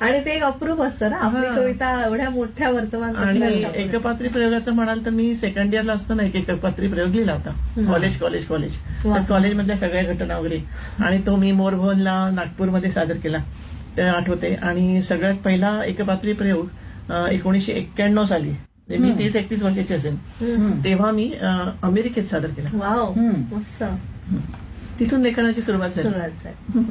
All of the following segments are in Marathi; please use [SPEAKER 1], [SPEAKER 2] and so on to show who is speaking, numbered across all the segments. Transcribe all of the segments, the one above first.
[SPEAKER 1] आणि ते एक अप्रूप असतं ना, आपली कविता एवढ्या मोठ्या
[SPEAKER 2] आणि
[SPEAKER 1] वर्तमानपत्रात
[SPEAKER 2] एकपात्री प्रयोगाचं म्हणाल तर मी सेकंड इयरला असताना एक एकपात्री प्रयोग लिहिला होता. कॉलेज
[SPEAKER 1] वा.
[SPEAKER 2] तर कॉलेजमधल्या सगळ्या घटना वगैरे, आणि तो मी मोरभवनला नागपूरमध्ये सादर केला, ते आठवते. आणि सगळ्यात पहिला एकपात्री प्रयोग 1991 साली, मी 30-31 वर्षाची असेल तेव्हा मी अमेरिकेत सादर केला.
[SPEAKER 1] वाव, मस्त
[SPEAKER 2] तिथून लेखनाची सुरुवात झाली.
[SPEAKER 1] सुरुवात झाली.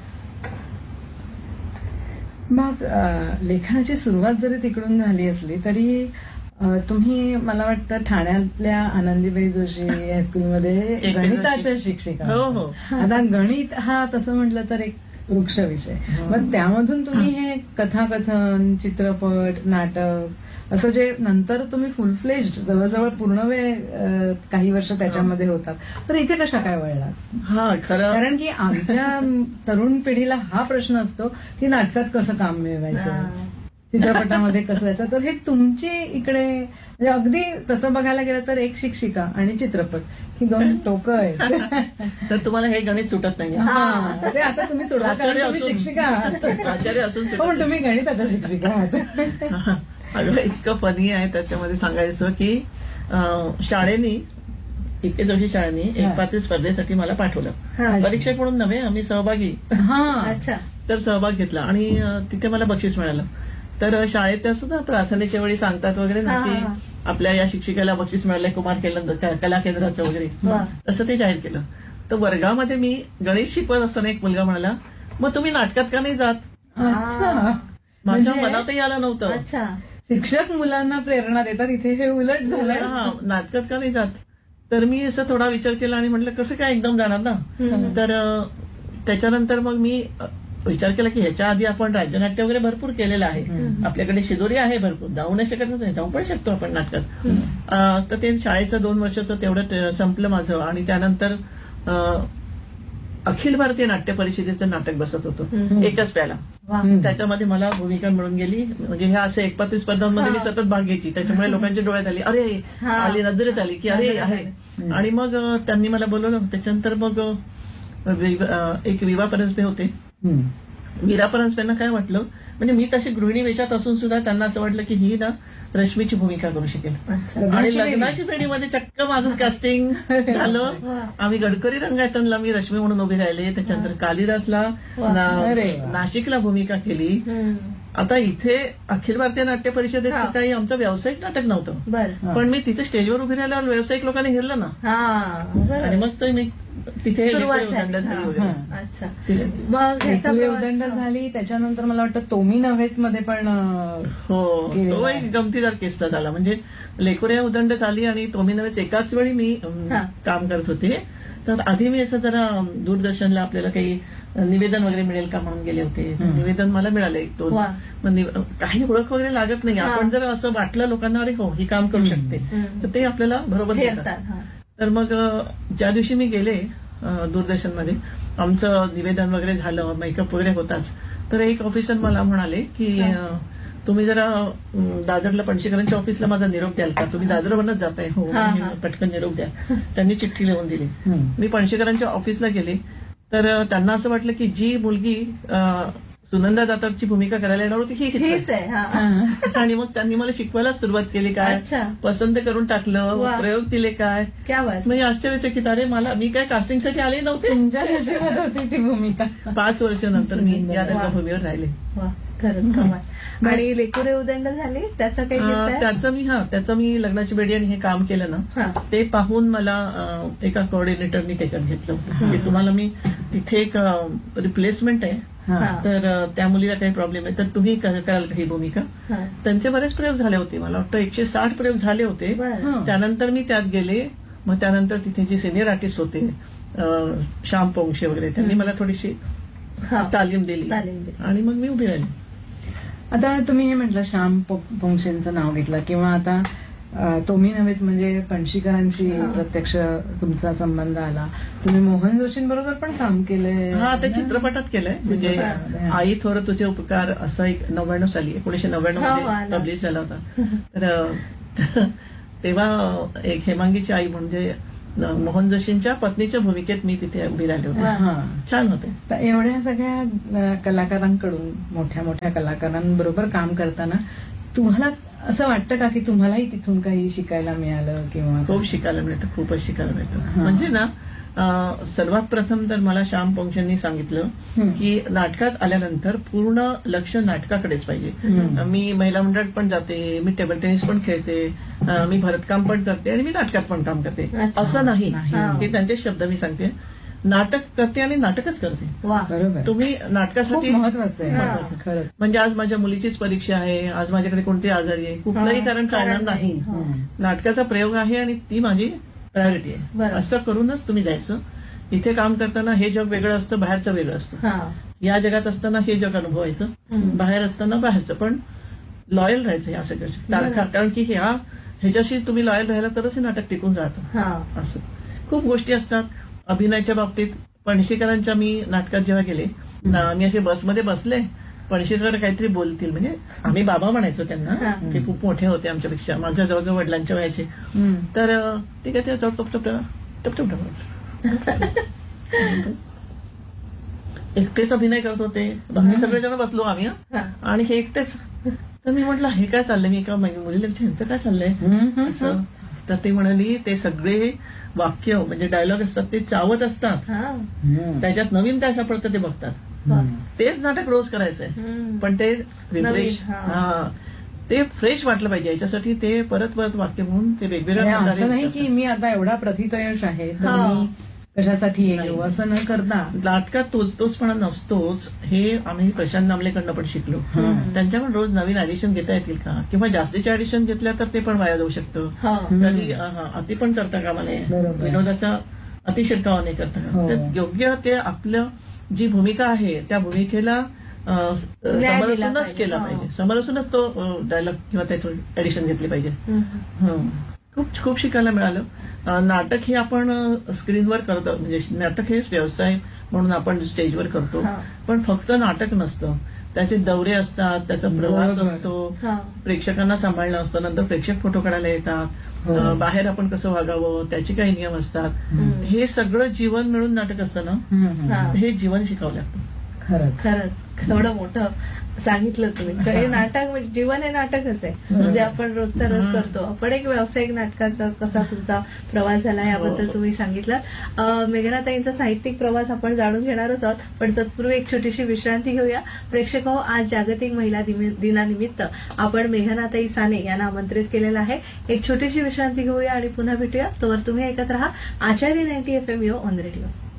[SPEAKER 3] मग लेखनाची सुरुवात जरी तिकडून झाली असली तरी तुम्ही मला वाटतं ठाण्यातल्या आनंदीबाई जोशी हायस्कूलमध्ये गणिताच्या शिक्षिका.
[SPEAKER 2] हो.
[SPEAKER 3] आता गणित हा तसं म्हटलं तर एक वृक्ष विषय. मग त्यामधून तुम्ही हे कथाकथन, चित्रपट, नाटक असं जे नंतर तुम्ही फुल फ्लेज्ड जवळजवळ पूर्ण वेळ काही वर्ष त्याच्यामध्ये होतात, तर इथे कशा काय वळलात?
[SPEAKER 2] हा खरं,
[SPEAKER 3] कारण की आमच्या तरुण पिढीला हा प्रश्न असतो की नाटकात कसं काम मिळवायचं, चित्रपटामध्ये कसं जायचं. तर हे तुमची इकडे म्हणजे अगदी तसं बघायला गेलं तर एक शिक्षिका आणि चित्रपट ही दोन टोकं आहेत.
[SPEAKER 2] तर तुम्हाला हे गणित सुटत नाही.
[SPEAKER 3] ते आता तुम्ही सोडा, कारण तुम्ही शिक्षिका आहात.
[SPEAKER 2] आचार्य असून सुटत
[SPEAKER 3] पण तुम्ही गणिताच्या शिक्षिका आहात.
[SPEAKER 2] अगं इतकं फनी आहे त्याच्यामध्ये सांगायचं की शाळेनी इतके जोशी शाळेनी एकपात्री स्पर्धेसाठी मला पाठवलं. परीक्षक म्हणून नव्हे, आम्ही सहभागी.
[SPEAKER 1] अच्छा.
[SPEAKER 2] तर सहभाग घेतला आणि तिथे मला बक्षीस मिळालं. तर शाळेत असं ना प्रार्थनेच्या वेळी सांगतात वगैरे ना की आपल्या या शिक्षिकेला बक्षीस मिळालंय कुमार कला केंद्राचं वगैरे, तसं ते जाहीर केलं. तर वर्गामध्ये मी गणित शिकवत असताना एक मुलगा म्हणाला, मग तुम्ही नाटकात का नाही जात? माझ्या मनातही आलं नव्हतं.
[SPEAKER 1] अच्छा.
[SPEAKER 3] शिक्षक मुलांना प्रेरणा देतात, इथे हे उलट झालंय.
[SPEAKER 2] नाटकात का नाही जात? तर मी असं थोडा विचार केला आणि म्हटलं कसं काय एकदम जाणार ना. तर त्याच्यानंतर मग मी विचार केला की ह्याच्या आधी आपण राज्यनाट्य वगैरे भरपूर केलेलं आहे, आपल्याकडे शिदोरी आहे भरपूर, जाऊ नाही शकतच नाही, जाऊ पण शकतो आपण नाटकात. तर ते शाळेचं 2 वर्षाचं तेवढं संपलं माझं. आणि त्यानंतर अखिल भारतीय नाट्य परिषदेचं नाटक बसत होतं एकच प्याला. त्याच्यामध्ये मला भूमिका मिळून गेली. म्हणजे ह्या असे एकपात्री स्पर्धांमध्ये मी सतत भाग घ्यायची, त्याच्यामुळे लोकांच्या डोळ्यात आली, अरे आली, नजरेत आली की अरे आहे. आणि मग त्यांनी मला बोलवलं. त्याच्यानंतर मग एक विवा परांजपे होते. मीरा परांजपेंना काय वाटलं, म्हणजे मी तशी गृहिणी वेशात असून सुद्धा त्यांना असं वाटलं की ही ना रश्मीची भूमिका करू शकेल. आणि लग्नाची पेढीमध्ये चक्क माझं कास्टिंग झालं. आम्ही गडकरी रंगायतनला मी रश्मी म्हणून उभी राहिले. त्याच्यानंतर कालिदासला नाशिकला भूमिका केली. आता इथे अखिल भारतीय नाट्य परिषदेचं काही आमचं व्यावसायिक नाटक नव्हतं, पण मी तिथे स्टेजवर उभी राहिल्यावर व्यावसायिक लोकांनी हेरलं ना. आणि मग तो मी तिथे
[SPEAKER 1] उदंड
[SPEAKER 3] झाली. त्याच्यानंतर मला वाटतं तोमी नव्हेच मध्ये पण
[SPEAKER 2] तो एक गमतीदार किस्सा झाला. म्हणजे लेकुऱ्या उदंड झाली आणि तोमी नव्हेच एकाच वेळी मी काम करत होते. तर आधी मी असं जरा दूरदर्शनला आपल्याला काही निवेदन वगैरे मिळेल का म्हणून गेले होते. निवेदन मला मिळालं 1-2. काही ओळख वगैरे लागत नाही, आपण जर असं वाटलं लोकांना अरे हो ही काम करू शकते तर ते आपल्याला बरोबर घेतात. तर मग ज्या दिवशी मी गेले दूरदर्शनमध्ये, आमचं निवेदन वगैरे झालं, मेकअप वगैरे होताच. तर एक ऑफिसर मला म्हणाले की तुम्ही जरा दादरला पणशीकरांच्या ऑफिसला माझा निरोप द्याल का, तुम्ही दादरवरच जाताय. हो, पटकन निरोप द्या. त्यांनी चिठ्ठी लिहून दिली. मी पणशीकरांच्या ऑफिसला गेले. तर त्यांना असं वाटलं की जी मुलगी सुनंदा दातारची भूमिका करायला येणार होती हीच आहे. आणि मग त्यांनी मला शिकवायला सुरुवात केली. काय पसंत करून टाकलं, प्रयोग दिले. काय म्हणजे आश्चर्यचकित. अरे मी काय कास्टिंगसाठी आले नव्हते.
[SPEAKER 3] तुमच्या नशिबात होती ती भूमिका.
[SPEAKER 2] 5 वर्षानंतर मी या रंगभूमीवर राहिले.
[SPEAKER 1] खरंच कमाल. आणि लेकुरे उदंड झाले त्याचा काही
[SPEAKER 2] त्याचं मी लग्नाची बेडी आणि हे काम केलं ना, ते पाहून मला एका कोऑर्डिनेटरनी त्याच्यात घेतलं होतं की तुम्हाला मी तिथे एक रिप्लेसमेंट आहे, तर त्या मुलीला काही प्रॉब्लेम आहे तर तुम्ही कराल ही भूमिका. त्यांचे बरेच प्रयोग झाले होते, मला वाटतं 160 प्रयोग झाले होते. त्यानंतर मी त्यात गेले. मग त्यानंतर तिथे जे सिनियर आर्टिस्ट होते श्याम पोंक्षे वगैरे, त्यांनी मला थोडीशी तालीम दिली आणि मग मी उभी राहिली.
[SPEAKER 3] आता तुम्ही हे म्हटलं श्याम पोंक्षेंचं नाव घेतलं, किंवा आता तोमी नव्हेच म्हणजे पणशीकरांशी प्रत्यक्ष तुमचा संबंध आला. तुम्ही मोहन जोशींबरोबर पण काम केलंय.
[SPEAKER 2] ते चित्रपटात केलंय. म्हणजे आई थोर तुझे उपकार असा एक 99 साली 1999 मध्ये पब्लिश झाला होता. तर तेव्हा एक हेमांगीची आई म्हणजे मोहन जोशींच्या पत्नीच्या भूमिकेत मी तिथे उभी राहिले होते.
[SPEAKER 3] हा.
[SPEAKER 2] छान होते.
[SPEAKER 3] तर एवढ्या सगळ्या कलाकारांकडून मोठ्या मोठ्या कलाकारांबरोबर काम करताना तुम्हाला असं वाटतं का की तुम्हालाही तिथून काही शिकायला मिळालं किंवा
[SPEAKER 2] खूप शिकायला मिळतं, खूपच शिकायला मिळतं.
[SPEAKER 3] हा.
[SPEAKER 2] म्हणजे ना सर्वात प्रथम तर मला श्याम पोंक्षांनी सांगितलं की नाटकात आल्यानंतर पूर्ण लक्ष नाटकाकडेच पाहिजे. मी महिला मंडळात पण जाते, मी टेबल टेनिस पण खेळते, मी भरतकाम पण करते आणि मी नाटकात पण काम करते.
[SPEAKER 1] अच्छा.
[SPEAKER 2] असं नाही,
[SPEAKER 3] नाही.
[SPEAKER 2] हे त्यांचे शब्द मी सांगते. नाटक करते आणि नाटकच करते.
[SPEAKER 1] वा.
[SPEAKER 3] बरोबर
[SPEAKER 2] तुम्ही
[SPEAKER 3] खूप
[SPEAKER 2] नाटकासाठी
[SPEAKER 3] महत्वाचं आहे.
[SPEAKER 1] हा.
[SPEAKER 3] खरंच.
[SPEAKER 2] म्हणजे आज माझ्या मुलीचीच परीक्षा आहे, आज माझ्याकडे कोणती आजारी आहे, कुठलंही कारण चालणार नाही. नाटकाचा प्रयोग आहे आणि ती माझी प्रायोरिटी आहे.
[SPEAKER 1] बरं.
[SPEAKER 2] असं करूनच तुम्ही जायचं. इथे काम करताना हे जग वेगळं असतं, बाहेरचं वेगळं असतं.
[SPEAKER 1] हा.
[SPEAKER 2] या जगात असताना हे जग अनुभवायचं, बाहेर असताना बाहेरचं. पण लॉयल राहायचं या सगळ्याचं तारखा, कारण की ह्याच्याशी तुम्ही लॉयल राहिला तरच हे नाटक टिकून राहतं.
[SPEAKER 1] हा.
[SPEAKER 2] असं खूप गोष्टी असतात अभिनयाच्या बाबतीत. पणशीकरांच्या मी नाटकात जेव्हा गेले, मी असे बसमध्ये बसले, पणशीकर काहीतरी बोलतील, म्हणजे आम्ही बाबा म्हणायचो त्यांना, ते खूप मोठे होते आमच्यापेक्षा, माझ्या जवळजवळ वडिलांच्या वयाचे. तर ते काय ते टप एकटेच अभिनय करत होते, बाकी सगळेजण बसलो आम्ही, आणि हे एकटेच. तर मी म्हटलं हे काय चाललंय, मी एका मुलीला ह्यांचं काय चाललंय असं. तर ते म्हणाली ते सगळे वाक्य म्हणजे डायलॉग असतात ते चावत असतात, त्याच्यात नवीन काय सापडतं ते बघतात. तेच नाटक रोज करायचंय, पण ते रिफ्रेश, ते फ्रेश वाटलं पाहिजे, याच्यासाठी ते परत परत वाक्य म्हणून ते वेगवेगळ्या
[SPEAKER 3] असं नाही की
[SPEAKER 2] प्रकारे.
[SPEAKER 3] मी आता एवढा प्रथितयश आहे तर मी कशासाठी येऊ असं न करता.
[SPEAKER 2] नाटकात तोचपणा नसतोच, हे आम्ही प्रशांत नामलेकडनं पण शिकलो. त्यांच्याकडून रोज नवीन ऍडिशन घेता येतील का, किंवा जास्तीच्या ऍडिशन घेतल्या तर ते पण वाया जाऊ शकतं. कधी अति पण करता कामा नये, विनोदाचा अतिशिरकाव नाही करता कामा. तर योग्य ते आपलं जी भूमिका आहे त्या भूमिकेला समरसूनच केला पाहिजे, समरसूनच तो डायलॉग किंवा त्याचं ऍडिशन घेतली पाहिजे. खूप खूप शिकायला मिळालं. नाटक हे आपण स्क्रीनवर करतो, म्हणजे नाटक हे व्यवसाय म्हणून आपण स्टेजवर करतो, पण फक्त नाटक नसतं, त्याचे दौरे असतात, त्याचा प्रवास असतो, प्रेक्षकांना सांभाळणं असतं, नंतर प्रेक्षक फोटो काढायला येतात, बाहेर आपण कसं वागावं त्याचे काही नियम असतात. हे सगळं जीवन मिळून नाटक असतं ना, हे जीवन शिकावं लागतं.
[SPEAKER 1] खरंच एवढं मोठं सांगितलं तुम्ही. हे नाटक म्हणजे जीवन हे नाटकच आहे, म्हणजे आपण रोजचा रोज करतो. आपण एक व्यावसायिक नाटकाचा कसा तुमचा प्रवास झाला याबद्दल तुम्ही सांगितलं. मेघनाताईंचा साहित्यिक प्रवास आपण जाणून घेणारच आहोत, पण तत्पूर्वी एक छोटीशी विश्रांती घेऊया. प्रेक्षक हो, आज जागतिक महिला दिनानिमित्त आपण मेघनाताई साने यांना आमंत्रित केलेलं आहे. एक छोटीशी विश्रांती घेऊया आणि पुन्हा भेटूया. तोवर तुम्ही ऐकत राहा आचार्य 90 FM ऑन रेडिओ.